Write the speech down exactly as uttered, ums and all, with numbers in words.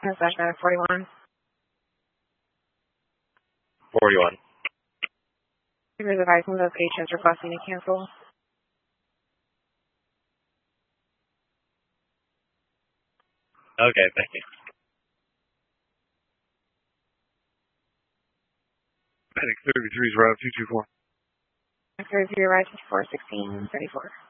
slash medic forty-one. forty-one. Here's advising those patients requesting to cancel. Okay, thank you. Medic thirty-three is route two two four. Thirty-three, ride four sixteen thirty-four.